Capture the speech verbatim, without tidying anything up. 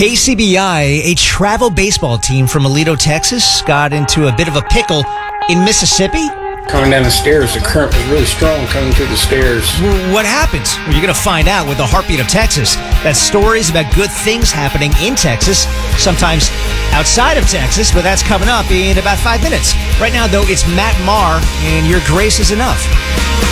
K C B I, a travel baseball team from Aledo, Texas, got into a bit of a pickle in Mississippi. Coming down the stairs, the current was really strong coming through the stairs. Well, what happened? Well, you're going to find out with the Heartbeat of Texas. That's stories about good things happening in Texas, sometimes outside of Texas, but that's coming up in about five minutes. Right now, though, it's Matt Maher, and Your Grace is Enough.